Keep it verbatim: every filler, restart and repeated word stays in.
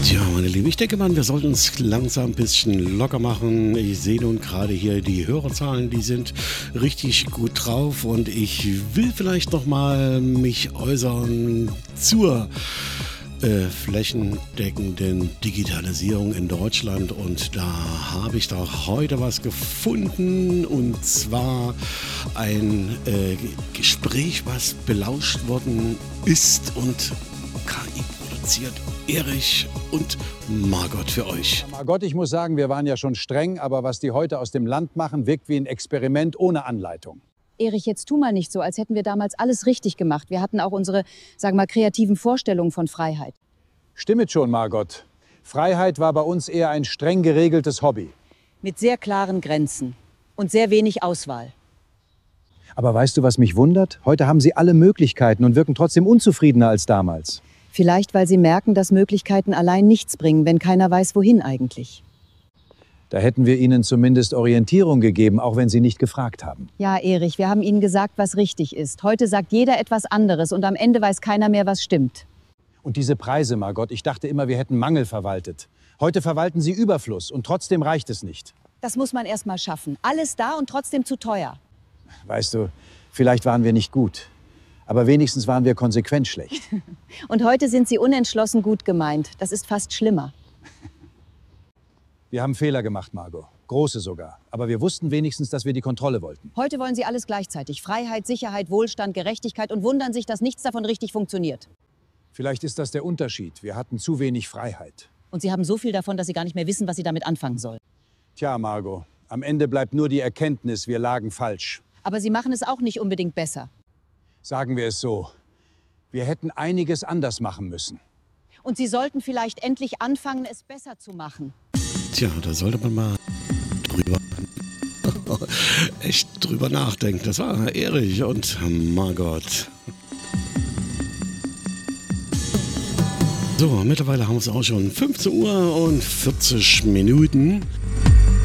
Tja, meine Lieben, ich denke mal, wir sollten uns langsam ein bisschen locker machen. Ich sehe nun gerade hier die Hörerzahlen, die sind richtig gut drauf und ich will vielleicht noch mal mich äußern zur äh, flächendeckenden Digitalisierung in Deutschland, und da habe ich doch heute was gefunden, und zwar ein äh, Gespräch, was belauscht worden ist und K I produziert. Erich und Margot für euch. Margot, ich muss sagen, wir waren ja schon streng, aber was die heute aus dem Land machen, wirkt wie ein Experiment ohne Anleitung. Erich, jetzt tu mal nicht so, als hätten wir damals alles richtig gemacht. Wir hatten auch unsere, sagen wir mal, kreativen Vorstellungen von Freiheit. Stimmt schon, Margot. Freiheit war bei uns eher ein streng geregeltes Hobby. Mit sehr klaren Grenzen und sehr wenig Auswahl. Aber weißt du, was mich wundert? Heute haben sie alle Möglichkeiten und wirken trotzdem unzufriedener als damals. Vielleicht, weil sie merken, dass Möglichkeiten allein nichts bringen, wenn keiner weiß, wohin eigentlich. Da hätten wir ihnen zumindest Orientierung gegeben, auch wenn sie nicht gefragt haben. Ja, Erich, wir haben ihnen gesagt, was richtig ist. Heute sagt jeder etwas anderes und am Ende weiß keiner mehr, was stimmt. Und diese Preise, Margot, ich dachte immer, wir hätten Mangel verwaltet. Heute verwalten sie Überfluss und trotzdem reicht es nicht. Das muss man erst mal schaffen. Alles da und trotzdem zu teuer. Weißt du, vielleicht waren wir nicht gut. Aber wenigstens waren wir konsequent schlecht. Und heute sind sie unentschlossen gut gemeint. Das ist fast schlimmer. Wir haben Fehler gemacht, Margot. Große sogar. Aber wir wussten wenigstens, dass wir die Kontrolle wollten. Heute wollen sie alles gleichzeitig. Freiheit, Sicherheit, Wohlstand, Gerechtigkeit und wundern sich, dass nichts davon richtig funktioniert. Vielleicht ist das der Unterschied. Wir hatten zu wenig Freiheit. Und sie haben so viel davon, dass sie gar nicht mehr wissen, was sie damit anfangen sollen. Tja, Margot, am Ende bleibt nur die Erkenntnis, wir lagen falsch. Aber sie machen es auch nicht unbedingt besser. Sagen wir es so, wir hätten einiges anders machen müssen. Und sie sollten vielleicht endlich anfangen, es besser zu machen. Tja, da sollte man mal drüber, echt drüber nachdenken. Das war Erich und Margot. So, mittlerweile haben wir es auch schon fünfzehn Uhr und vierzig Minuten.